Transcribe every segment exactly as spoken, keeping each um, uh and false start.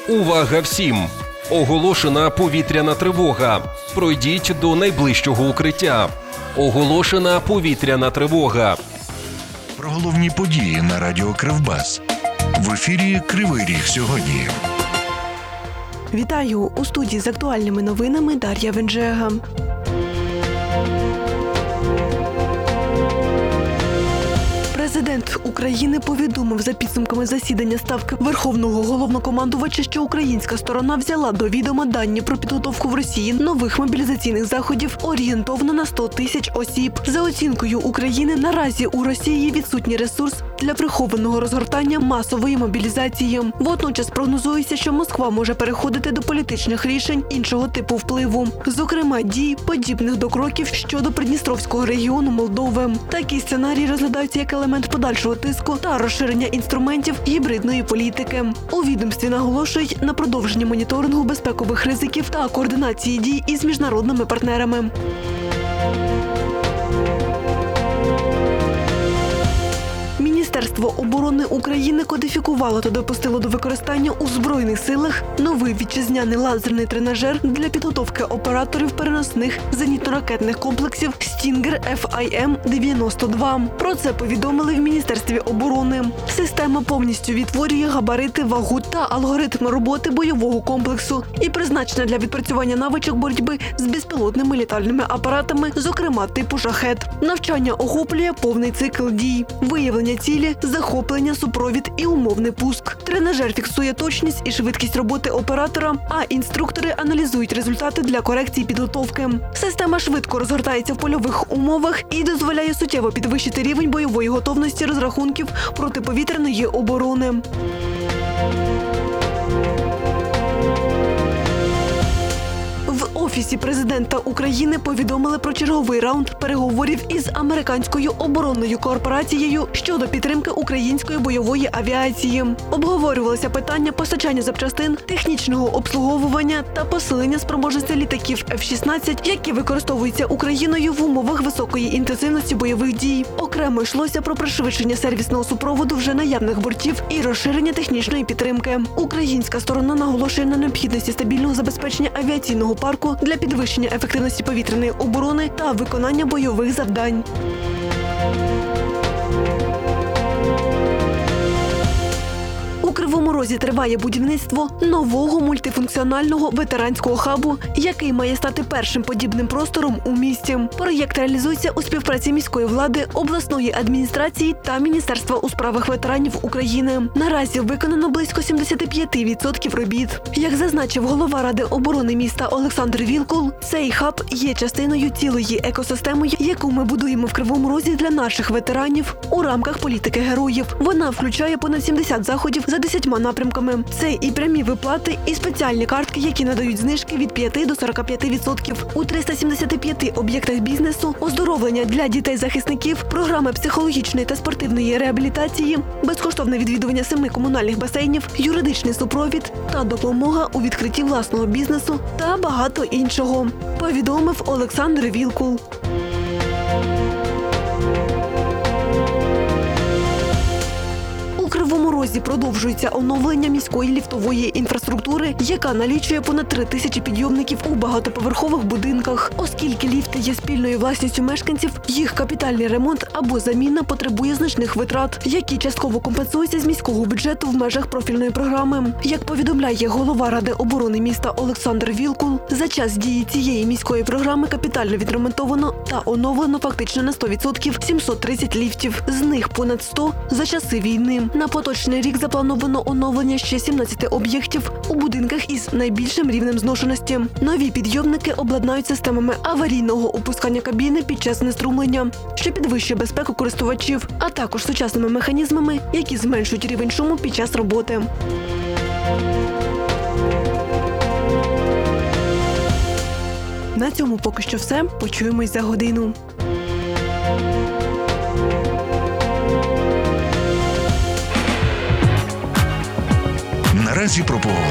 Увага всім! Оголошена повітряна тривога. Пройдіть до найближчого укриття. Оголошена повітряна тривога. Про головні події на радіо Кривбас. В ефірі «Кривий Ріг сьогодні». Вітаю! У студії з актуальними новинами Дар'я Венжега. Президент України повідомив за підсумками засідання Ставки Верховного Головнокомандувача, що українська сторона взяла до відома дані про підготовку в Росії нових мобілізаційних заходів орієнтовно на сто тисяч осіб. За оцінкою України, наразі у Росії відсутній ресурс для прихованого розгортання масової мобілізації. Водночас прогнозується, що Москва може переходити до політичних рішень іншого типу впливу. Зокрема, дій, подібних до кроків щодо Придністровського регіону Молдови. Такий сценарій розглядається як елемент подальшого тиску та розширення інструментів гібридної політики. У відомстві наголошують на продовженні моніторингу безпекових ризиків та координації дій із міжнародними партнерами. Міністерство оборони України кодифікувало та допустило до використання у Збройних силах новий вітчизняний лазерний тренажер для підготовки операторів переносних зенітно-ракетних комплексів «Стінгер еф ай ем дев'яносто два». Про це повідомили в Міністерстві оборони. Система повністю відтворює габарити, вагу та алгоритм роботи бойового комплексу і призначена для відпрацювання навичок боротьби з безпілотними літальними апаратами, зокрема типу «Шахед». Навчання охоплює повний цикл дій. Виявлення цілі, захоплення, супровід і умовний пуск. Тренажер фіксує точність і швидкість роботи оператора, а інструктори аналізують результати для корекції підготовки. Система швидко розгортається в польових умовах і дозволяє суттєво підвищити рівень бойової готовності розрахунків протиповітряної оборони. В Офісі президента України повідомили про черговий раунд переговорів із американською оборонною корпорацією щодо підтримки української бойової авіації. Обговорювалося питання постачання запчастин, технічного обслуговування та посилення спроможності літаків еф шістнадцять, які використовуються Україною в умовах високої інтенсивності бойових дій. Окремо йшлося про пришвидшення сервісного супроводу вже наявних бортів і розширення технічної підтримки. Українська сторона наголошує на необхідності стабільного забезпечення авіаційного парку для підвищення ефективності повітряної оборони та виконання бойових завдань. У Кривому Розі триває будівництво нового мультифункціонального ветеранського хабу, який має стати першим подібним простором у місті. Проєкт реалізується у співпраці міської влади, обласної адміністрації та Міністерства у справах ветеранів України. Наразі виконано близько сімдесят п'ять відсотків робіт. Як зазначив голова Ради оборони міста Олександр Вілкул, цей хаб є частиною цілої екосистеми, яку ми будуємо в Кривому Розі для наших ветеранів у рамках політики героїв. Вона включає понад сімдесят заходів за десятьма напрямками. Це і прямі виплати, і спеціальні картки, які надають знижки від п'яти до сорока п'яти відсотків. У триста сімдесят п'яти об'єктах бізнесу, оздоровлення для дітей-захисників, програми психологічної та спортивної реабілітації, безкоштовне відвідування семи комунальних басейнів, юридичний супровід та допомога у відкритті власного бізнесу та багато іншого, повідомив Олександр Вілкул. У Кривому Розі продовжується оновлення міської ліфтової інфраструктури, яка налічує понад три тисячі підйомників у багатоповерхових будинках. Оскільки ліфти є спільною власністю мешканців, їх капітальний ремонт або заміна потребує значних витрат, які частково компенсуються з міського бюджету в межах профільної програми. Як повідомляє голова Ради оборони міста Олександр Вілкул, за час дії цієї міської програми капітально відремонтовано та оновлено фактично на сто відсотків сімсот тридцять ліфтів, з них понад сто за часи війни. На поточний рік заплановано оновлення ще сімнадцяти об'єктів у будинках із найбільшим рівнем зношеності. Нові підйомники обладнають системами аварійного опускання кабіни під час знеструмлення, що підвищує безпеку користувачів, а також сучасними механізмами, які зменшують рівень шуму під час роботи. На цьому поки що все. Почуємось за годину. Наразі про погоду.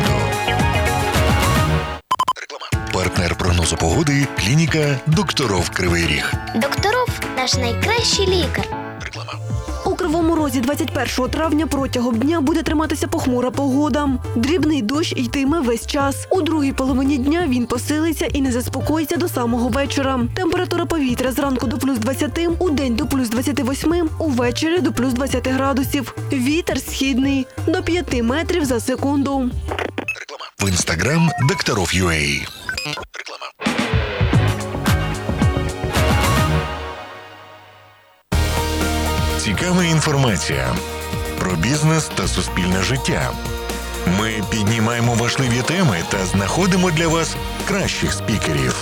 Реклама. Партнер прогнозу погоди – клініка «Докторов Кривий Ріг». Докторов – наш найкращий лікар. Реклама. У Кривому Розі двадцять першого травня протягом дня буде триматися похмура погода. Дрібний дощ йтиме весь час. У другій половині дня він посилиться і не заспокоїться до самого вечора. Температура повітря зранку до плюс двадцяти, у день до плюс двадцяти восьми, увечері до плюс двадцяти градусів. Вітер східний до п'яти метрів за секунду. В інстаграм Докторов.ua. Реклама. Цікава інформація про бізнес та суспільне життя. Ми піднімаємо важливі теми та знаходимо для вас кращих спікерів.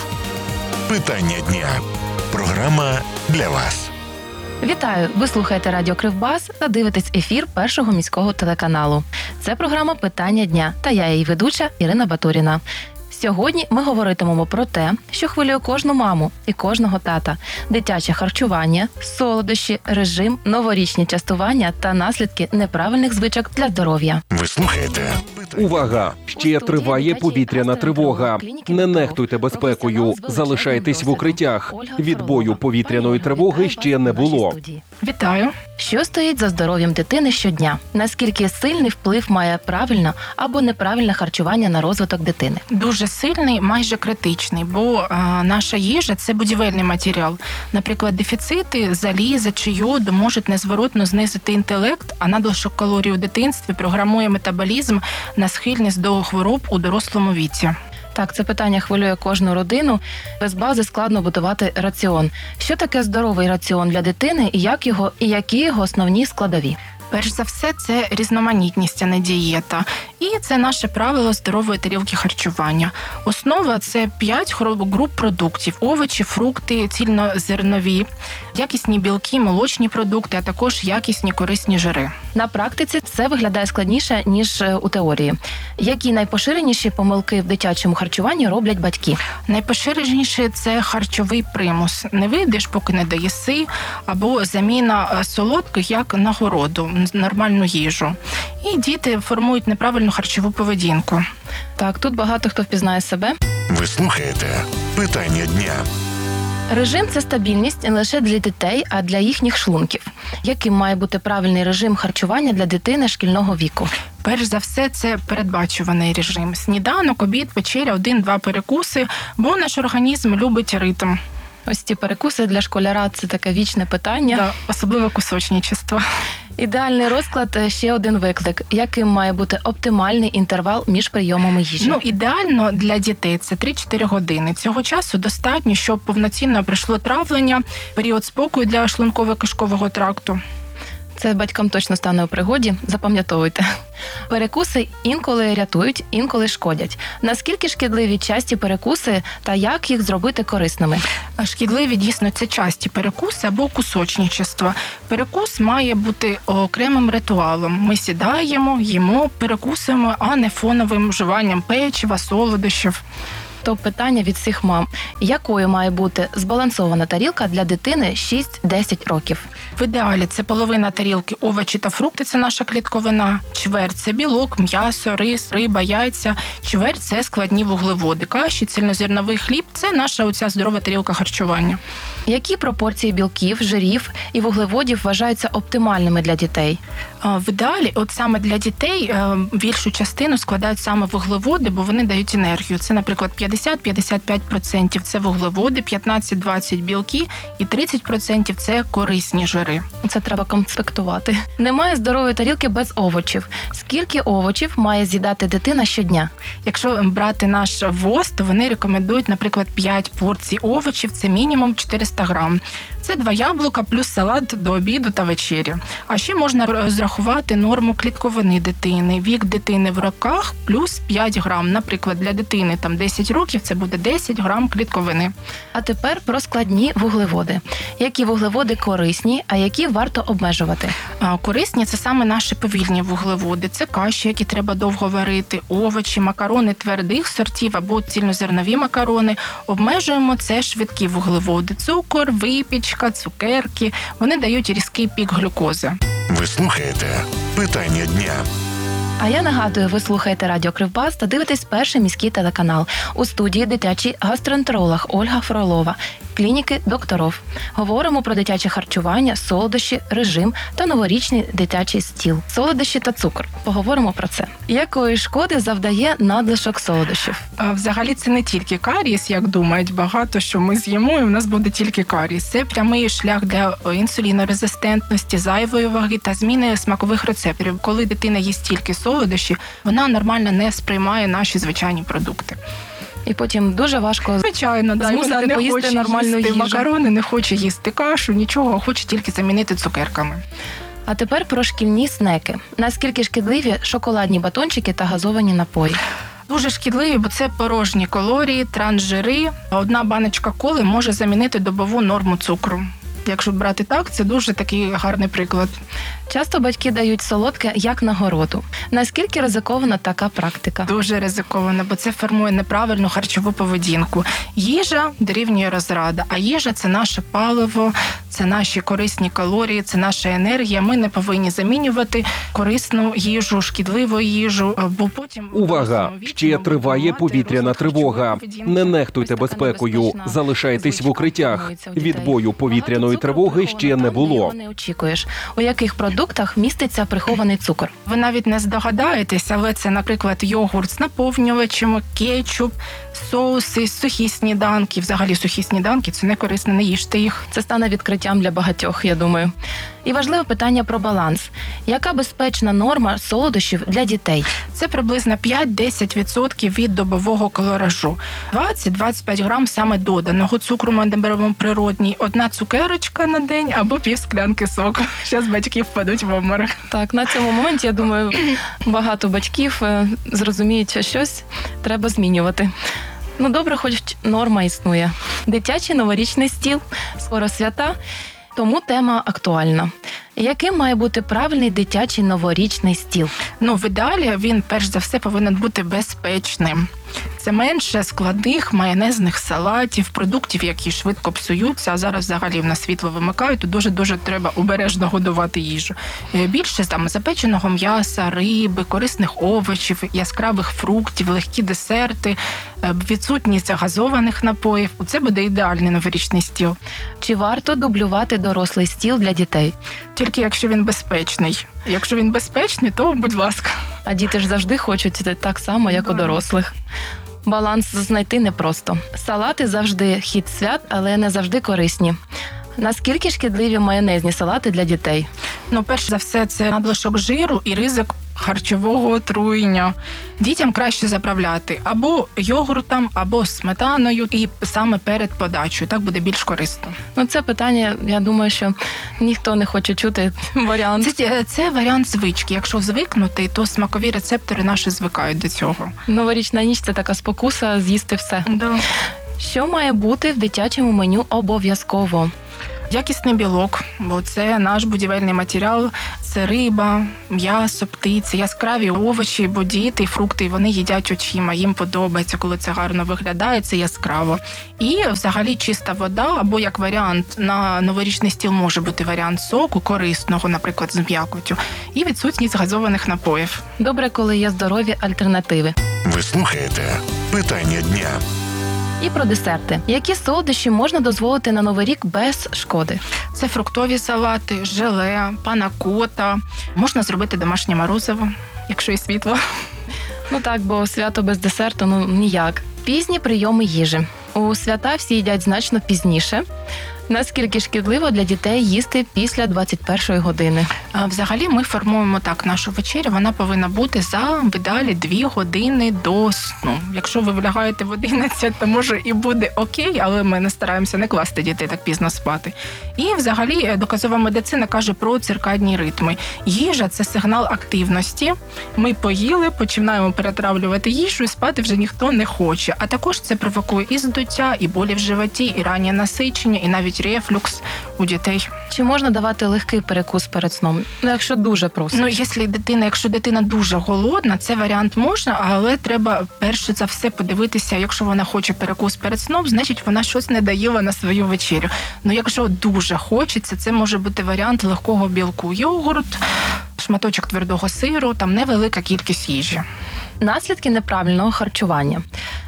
Питання дня. Програма для вас. Вітаю! Ви слухаєте Радіо Кривбас та дивитесь ефір Першого міського телеканалу. Це програма «Питання дня» та я її ведуча Ірина Батуріна. Сьогодні ми говоритимемо про те, що хвилює кожну маму і кожного тата – дитяче харчування, солодощі, режим, новорічні частування та наслідки неправильних звичок для здоров'я. Ви слухаєте? Увага! Ще триває повітряна тривога. Не нехтуйте безпекою, залишайтесь в укриттях. Відбою повітряної тривоги ще не було. Вітаю. Що стоїть за здоров'ям дитини щодня? Наскільки сильний вплив має правильне або неправильне харчування на розвиток дитини? Дуже сильний, майже критичний, бо а, наша їжа – це будівельний матеріал. Наприклад, дефіцити заліза чи йоду можуть незворотно знизити інтелект, а надлишок калорій у дитинстві програмує метаболізм на схильність до хвороб у дорослому віці. Так, це питання хвилює кожну родину. Без бази складно будувати раціон. Що таке здоровий раціон для дитини і як його і які його основні складові? Перш за все, це різноманітність, а не дієта. І це наше правило здорової тарілки харчування. Основа – це п'ять груп продуктів – овочі, фрукти, цільнозернові, якісні білки, молочні продукти, а також якісні корисні жири. На практиці це виглядає складніше, ніж у теорії. Які найпоширеніші помилки в дитячому харчуванні роблять батьки? Найпоширеніше – це харчовий примус. Не вийдеш, поки не доїси, або заміна солодких як нагороду, нормальну їжу. І діти формують неправильну харчову поведінку. Так, тут багато хто впізнає себе. Ви слухаєте Питання дня. Режим – це стабільність не лише для дітей, а для їхніх шлунків. Яким має бути правильний режим харчування для дитини шкільного віку? Перш за все, це передбачуваний режим. Сніданок, обід, вечеря, один-два перекуси, бо наш організм любить ритм. Ось ці перекуси для школяра – це таке вічне питання. Да, особливо кусочничество. Ідеальний розклад – ще один виклик. Яким має бути оптимальний інтервал між прийомами їжі? Ну, ідеально для дітей – це три-чотири години. Цього часу достатньо, щоб повноцінно пройшло травлення, період спокою для шлунково-кишкового тракту. Це батькам точно стане у пригоді, запам'ятовуйте. Перекуси інколи рятують, інколи шкодять. Наскільки шкідливі часті перекуси та як їх зробити корисними? Шкідливі, дійсно, це часті перекуси або кусочничество. Перекус має бути окремим ритуалом. Ми сідаємо, їмо, перекусуємо, а не фоновим вживанням печива, солодощів. То питання від всіх мам. Якою має бути збалансована тарілка для дитини шість-десять років? В ідеалі це половина тарілки овочі та фрукти – це наша клітковина. Чверть – це білок, м'ясо, рис, риба, яйця. Чверть – це складні вуглеводи. Каші, цільнозерновий хліб – це наша оця здорова тарілка харчування. Які пропорції білків, жирів і вуглеводів вважаються оптимальними для дітей? В ідеалі, от саме для дітей, більшу частину складають саме вуглеводи, бо вони дають енергію. Це, наприклад, п'ятдесят-п'ятдесят п'ять відсотків це вуглеводи, п'ятнадцять-двадцять білки і тридцять відсотків це корисні жири. Це треба конспектувати. Немає здорової тарілки без овочів. Скільки овочів має з'їдати дитина щодня? Якщо брати наш ВОЗ, то вони рекомендують, наприклад, п'ять порцій овочів, це мінімум чотириста грам. Це два яблука плюс салат до обіду та вечері. А ще можна розрахувати норму клітковини дитини. Вік дитини в роках плюс п'ять грам. Наприклад, для дитини там десять років це буде десять грам клітковини. А тепер про складні вуглеводи. Які вуглеводи корисні, а які варто обмежувати? А, корисні – це саме наші повільні вуглеводи. Це каші, які треба довго варити, овочі, макарони твердих сортів або цільнозернові макарони. Обмежуємо – це швидкі вуглеводи. Цукор, випічка, цукерки. Вони дають різкий пік глюкози. Ви слухаєте Питання дня. А я нагадую, ви слухаєте Радіо Кривбас та дивитесь Перший міський телеканал. У студії дитячий гастроентеролог Ольга Фролова клініки докторов. Говоримо про дитяче харчування, солодощі, режим та новорічний дитячий стіл. Солодощі та цукор. Поговоримо про це. Якої шкоди завдає надлишок солодощів? А взагалі це не тільки карієс, як думають багато, що ми з'їмо, і в нас буде тільки карієс. Це прямий шлях для інсулінорезистентності, зайвої ваги та зміни смакових рецепторів. Коли дитина їсть тільки солодощі, вона нормально не сприймає наші звичайні продукти. І потім дуже важко Звичайно, да, змусити вона не поїсти хоче нормальну їсти їжу. макарони, не хоче їсти кашу, нічого, хоче тільки замінити цукерками. А тепер про шкільні снеки. Наскільки шкідливі шоколадні батончики та газовані напої? Дуже шкідливі, бо це порожні калорії, трансжири. Одна баночка коли може замінити добову норму цукру. Якщо брати так, це дуже такий гарний приклад. Часто батьки дають солодке як нагороду. Наскільки ризикована така практика? Дуже ризиковано, бо це формує неправильну харчову поведінку. Їжа дорівнює розрада, а їжа – це наше паливо, це наші корисні калорії, це наша енергія. Ми не повинні замінювати корисну їжу, шкідливу їжу, бо потім... Увага! Ще триває повітряна тривога. Не нехтуйте безпекою. Залишайтесь в укриттях. Відбою повітряної тривоги ще не було. Не очікуєш. У яких продуктах міститься прихований цукор? Ви навіть не здогадаєтесь, але це, наприклад, йогурт з наповнювачами, кетчуп, соуси, сухі сніданки. Взагалі сухі сніданки – це не корисно, не їжте їх. Це стане відкриттям для багатьох, я думаю. І важливе питання про баланс. Яка безпечна норма солодощів для дітей? Це приблизно п'ять-десять відсотків від добового калоражу. двадцять-двадцять п'ять грам саме доданого цукру ми беремо природній. Одна цукерочка на день або пів склянки соку. Зараз батьки впадуть в обморок. Так, на цьому моменті, я думаю, багато батьків е, зрозуміють, що щось треба змінювати. Ну, добре, хоч норма існує. Дитячий новорічний стіл. Скоро свята, тому тема актуальна. Яким має бути правильний дитячий новорічний стіл? Ну, в ідеалі він, перш за все, повинен бути безпечним. Це менше складних майонезних салатів, продуктів, які швидко псуються, а зараз взагалі в нас світло вимикають, то дуже-дуже треба обережно годувати їжу. Більше там запеченого м'яса, риби, корисних овочів, яскравих фруктів, легкі десерти, відсутність газованих напоїв. Це буде ідеальний новорічний стіл. Чи варто дублювати дорослий стіл для дітей? Тільки якщо він безпечний. Якщо він безпечний, то будь ласка. А діти ж завжди хочуть так само, як у дорослих. Баланс знайти непросто. Салати завжди хід свят, але не завжди корисні. Наскільки шкідливі майонезні салати для дітей? Ну, перш за все, це надлишок жиру і ризик харчового отруєння. Дітям краще заправляти або йогуртом, або сметаною, і саме перед подачею. Так буде більш корисно. Ну, це питання, я думаю, що ніхто не хоче чути варіант. Це, це варіант звички. Якщо звикнути, то смакові рецептори наші звикають до цього. Новорічна ніч – це така спокуса з'їсти все. Да. Що має бути в дитячому меню обов'язково? Якісний білок, бо це наш будівельний матеріал, це риба, м'ясо, птиця, яскраві овочі, бо діти, фрукти, вони їдять очима, їм подобається, коли це гарно виглядає, це яскраво. І взагалі чиста вода, або як варіант на новорічний стіл може бути варіант соку, корисного, наприклад, з м'якотю, і відсутність газованих напоїв. Добре, коли є здорові альтернативи. Ви слухаєте «Питання дня». І про десерти. Які солодощі можна дозволити на Новий рік без шкоди? Це фруктові салати, желе, панакота. Можна зробити домашнє морозиво, якщо є світло. Ну так, бо свято без десерту, ну ніяк. Пізні прийоми їжі. У свята всі їдять значно пізніше. Наскільки шкідливо для дітей їсти після двадцять першої години? А взагалі ми формуємо так нашу вечерю. Вона повинна бути за в ідеалі дві години до сну. Якщо ви влягаєте в одинадцять, то може і буде окей, але ми не стараємося не класти дітей так пізно спати. І взагалі доказова медицина каже про циркадні ритми. Їжа – це сигнал активності. Ми поїли, починаємо перетравлювати їжу і спати вже ніхто не хоче. А також це провокує і здуття, і болі в животі, і раннє насичення, і навіть рефлюкс у дітей. Чи можна давати легкий перекус перед сном? Ну, якщо дуже просто. Ну, якщо дитина, якщо дитина дуже голодна, це варіант можна, але треба перше за все подивитися, якщо вона хоче перекус перед сном, значить вона щось не доїла на свою вечерю. Ну, якщо дуже хочеться, це може бути варіант легкого білку. Йогурт, шматочок твердого сиру, там невелика кількість їжі. Наслідки неправильного харчування.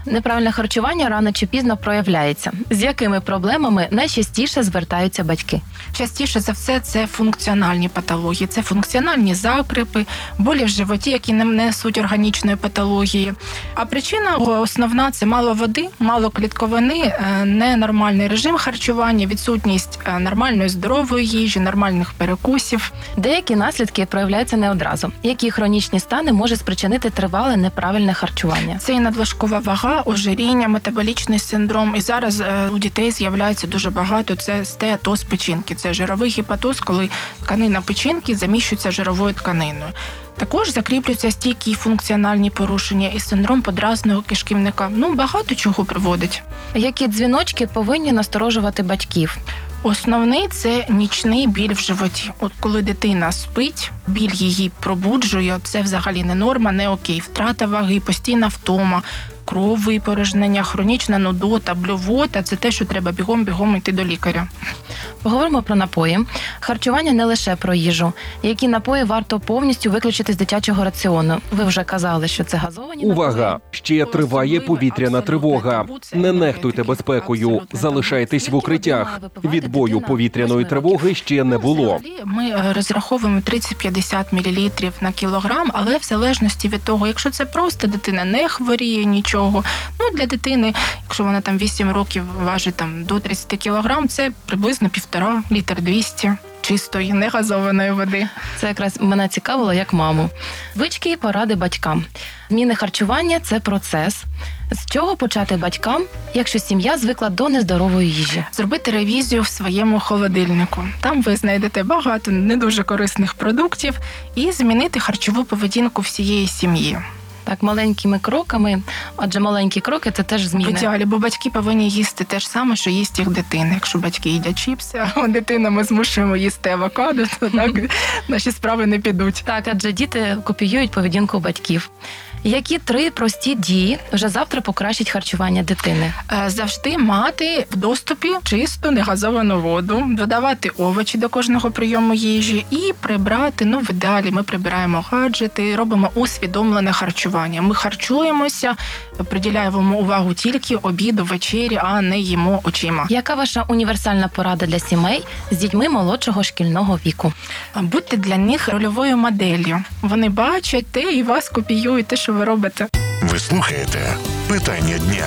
Неправильне харчування рано чи пізно проявляється. З якими проблемами найчастіше звертаються батьки? Частіше за все це функціональні патології, це функціональні закрепи, болі в животі, які не несуть органічної патології. А причина основна – це мало води, мало клітковини, ненормальний режим харчування, відсутність нормальної здорової їжі, нормальних перекусів. Деякі наслідки проявляються не одразу. Які хронічні стани може спричинити тривале неправильне харчування? Це і надлишкова вага, ожиріння, метаболічний синдром. І зараз у дітей з'являється дуже багато, це стеатоз печінки. Це жировий гепатоз, коли тканина печінки заміщується жировою тканиною. Також закріплюються стійкі функціональні порушення і синдром подразного кишківника. Ну, багато чого приводить. Які дзвіночки повинні насторожувати батьків? Основний – це нічний біль в животі. От коли дитина спить, біль її пробуджує, це взагалі не норма, не окей. Втрата ваги, постійна втома, кров випорожнення, хронічна нудота, блювота – це те, що треба бігом-бігом йти до лікаря. Поговоримо про напої. Харчування не лише про їжу. Які напої варто повністю виключити з дитячого раціону? Ви вже казали, що це газовані Увага! напої. Ще триває повітряна тривога. Не нехтуйте безпекою. Залишайтесь в укриттях. Відбою повітряної тривоги ще не було. Взагалі, ми розраховуємо тридцять-п'ятдесят мілілітрів на кілограм, але в залежності від того, якщо це просто дитина не хворіє нічого, ну для дитини, якщо вона там вісім років важить там до тридцять кілограм, це приблизно півтора літр двісті чистої, негазованої води. Це якраз мене цікавило як маму. Звички і поради батькам. Зміни харчування – це процес. З чого почати батькам, якщо сім'я звикла до нездорової їжі? Зробити ревізію в своєму холодильнику. Там ви знайдете багато не дуже корисних продуктів і змінити харчову поведінку всієї сім'ї. Так, маленькими кроками, адже маленькі кроки – це теж В зміни. ідеалі, бо батьки повинні їсти те ж саме, що їсть їх дитина. Якщо батьки їдять чіпси, а дитина ми змушуємо їсти авокадо, то так наші справи не підуть. Так, адже діти копіюють поведінку батьків. Які три прості дії вже завтра покращать харчування дитини? Е, Завжди мати в доступі чисту негазовану воду, додавати овочі до кожного прийому їжі і прибрати, ну в ідеалі ми прибираємо гаджети, робимо усвідомлене харчування. Ми харчуємося, приділяємо увагу тільки обіду, вечері, а не їмо очима. Яка ваша універсальна порада для сімей з дітьми молодшого шкільного віку? Будьте для них рольовою моделлю. Вони бачать те і вас копіюють, те, що ви робите. Ви слухаєте «Питання дня».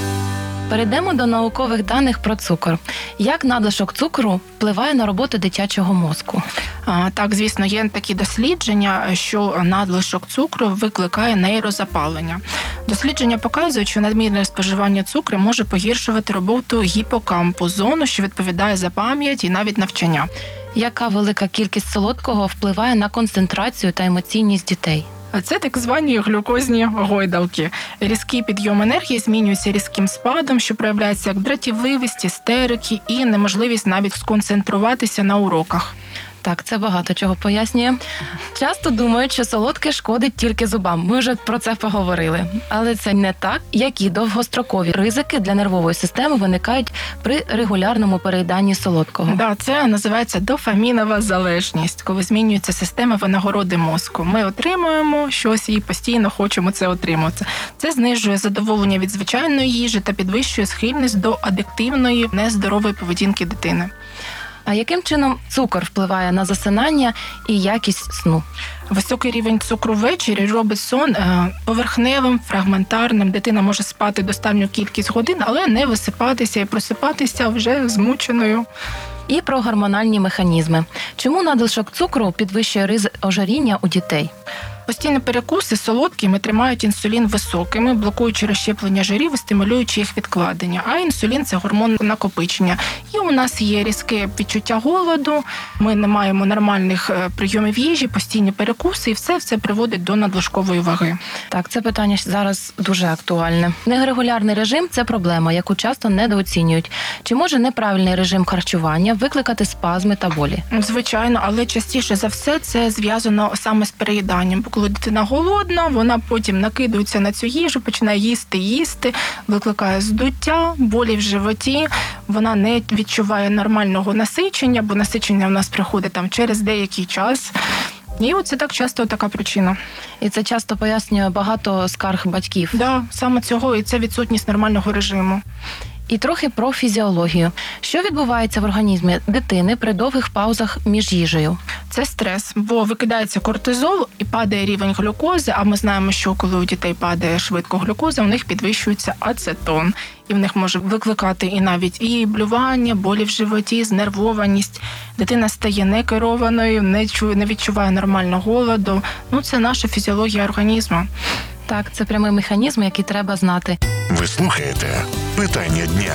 Перейдемо до наукових даних про цукор. Як надлишок цукру впливає на роботу дитячого мозку? А, так, звісно, є такі дослідження, що надлишок цукру викликає нейрозапалення. Дослідження показують, що надмірне споживання цукру може погіршувати роботу гіпокампу, зону, що відповідає за пам'ять і навіть навчання. Яка велика кількість солодкого впливає на концентрацію та емоційність дітей? Це так звані глюкозні гойдалки. Різкий підйом енергії змінюється різким спадом, що проявляється як дратівливість, істерики і неможливість навіть сконцентруватися на уроках. Так, це багато чого пояснює. Часто думають, що солодке шкодить тільки зубам. Ми вже про це поговорили. Але це не так. Які довгострокові ризики для нервової системи виникають при регулярному переїданні солодкого? Да, це називається дофамінова залежність, коли змінюється система винагороди мозку. Ми отримуємо щось і постійно хочемо це отримати. Це знижує задоволення від звичайної їжі та підвищує схильність до адиктивної, нездорової поведінки дитини. А яким чином цукор впливає на засинання і якість сну? Високий рівень цукру ввечері робить сон поверхневим, фрагментарним. Дитина може спати достатню кількість годин, але не висипатися і просипатися вже змученою. І про гормональні механізми. Чому надлишок цукру підвищує ризик ожиріння у дітей? Постійні перекуси солодкими тримають інсулін високими, блокуючи розщеплення жирів і стимулюючи їх відкладення. А інсулін – це гормон накопичення. І у нас є різке відчуття голоду, ми не маємо нормальних прийомів їжі, постійні перекуси, і все це приводить до надлишкової ваги. Так, це питання зараз дуже актуальне. Нерегулярний режим – це проблема, яку часто недооцінюють. Чи може неправильний режим харчування викликати спазми та болі? Звичайно, але частіше за все це зв'язано саме з переїданням. Коли дитина голодна, вона потім накидується на цю їжу, починає їсти, їсти, викликає здуття, болі в животі, вона не відчуває нормального насичення, бо насичення у нас приходить там через деякий час. І оце так часто така причина. І це часто пояснює багато скарг батьків. Да, саме цього, і це відсутність нормального режиму. І трохи про фізіологію. Що відбувається в організмі дитини при довгих паузах між їжею? Це стрес, бо викидається кортизол і падає рівень глюкози, а ми знаємо, що коли у дітей падає швидко глюкоза, у них підвищується ацетон. І в них може викликати і навіть і блювання, болі в животі, знервованість. Дитина стає некерованою, не чує, не відчуває нормально голоду. Ну, це наша фізіологія організму. Так, це прямий механізм, який треба знати. Ви слухаєте «Питання дня».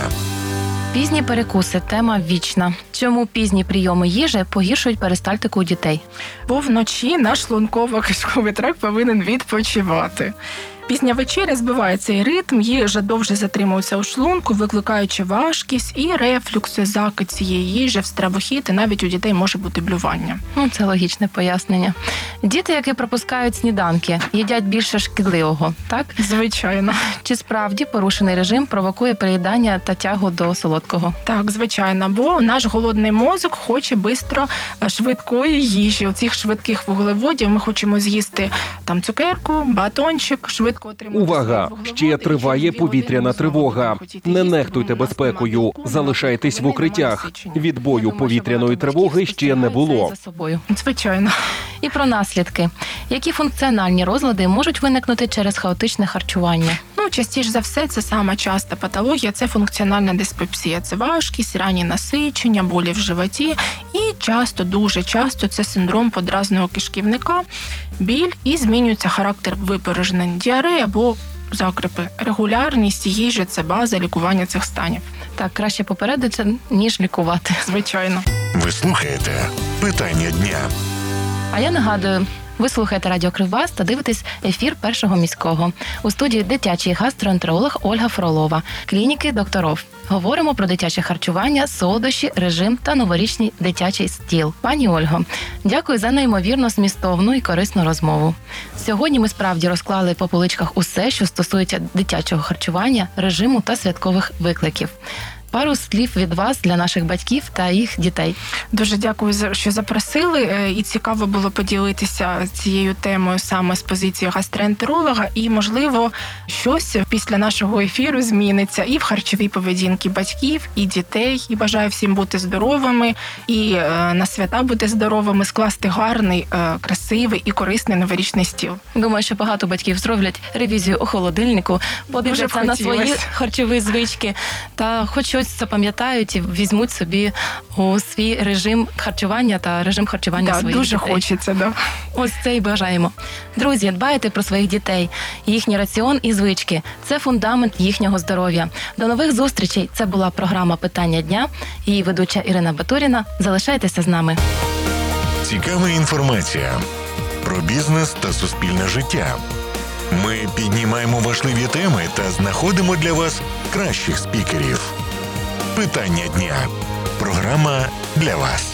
Пізні перекуси – тема вічна. Чому пізні прийоми їжі погіршують перистальтику у дітей? Бо вночі наш шлунково-кишковий тракт повинен відпочивати. Пізня вечеря збиває цей ритм, їжа довше затримується у шлунку, викликаючи важкість і рефлюкси, закид цієї їжі в стравохід, і навіть у дітей може бути блювання. Ну, це логічне пояснення. Діти, які пропускають сніданки, їдять більше шкідливого, так? Звичайно. Чи справді порушений режим провокує переїдання та тягу до солодкого? Так, звичайно, бо наш голодний мозок хоче бистро швидкої їжі. Оцих швидких вуглеводів ми хочемо з'їсти там цукерку, батончик, швидко отримати. Увага! Ще триває повітряна тривога. Не нехтуйте безпекою. Залишайтесь в укриттях. Відбою повітряної тривоги ще не було. Звичайно. І про наслідки. Які функціональні розлади можуть виникнути через хаотичне харчування? Ну, частіше за все, це сама часта патологія, це функціональна диспепсія. Це важкість, ранні насичення, болі в животі. І часто, дуже часто, це синдром подразного кишківника, біль і змінюється характер випорожнень, діарея або закрепи. Регулярність їжі – це база лікування цих станів. Так, краще попередити, ніж лікувати. Звичайно. Ви слухаєте «Питання дня». А я нагадую, ви слухаєте Радіо Кривбас та дивитесь ефір Першого міського. У студії дитячий гастроентеролог Ольга Фролова, клініки докторов. Говоримо про дитяче харчування, солодощі, режим та новорічний дитячий стіл. Пані Ольго, дякую за неймовірно змістовну і корисну розмову. Сьогодні ми справді розклали по поличках усе, що стосується дитячого харчування, режиму та святкових викликів. Пару слів від вас для наших батьків та їх дітей. Дуже дякую, що запросили. І цікаво було поділитися цією темою саме з позиції гастроентеролога. І, можливо, щось після нашого ефіру зміниться і в харчовій поведінці батьків, і дітей. І бажаю всім бути здоровими, і на свята бути здоровими, скласти гарний, красивий і корисний новорічний стіл. Думаю, що багато батьків зроблять ревізію у холодильнику, подивляться на свої харчові звички та хоч щось запам'ятають і візьмуть собі у свій режим харчування та режим харчування да, своїх дуже дітей. хочеться, да. Ось це і бажаємо. Друзі, дбайте про своїх дітей. Їхній раціон і звички – це фундамент їхнього здоров'я. До нових зустрічей. Це була програма «Питання дня». Її ведуча Ірина Батуріна. Залишайтеся з нами. Цікава інформація про бізнес та суспільне життя. Ми піднімаємо важливі теми та знаходимо для вас кращих спікерів. «Питання дня» – програма для вас.